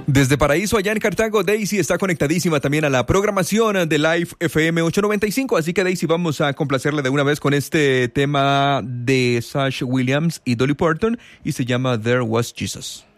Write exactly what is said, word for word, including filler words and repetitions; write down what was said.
Desde Paraíso, allá en Cartago, Daisy está conectadísima también a la programación de Live F M ochocientos noventa y cinco. Así que, Daisy, vamos a complacerle de una vez con este tema de Sash Williams y Dolly Parton y se llama There Was Jesus.